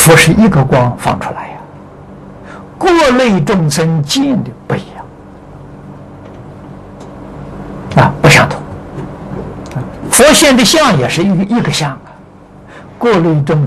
佛是一个光放出来呀，各类众生见的不一样不相同。佛现的相也是一个相各类众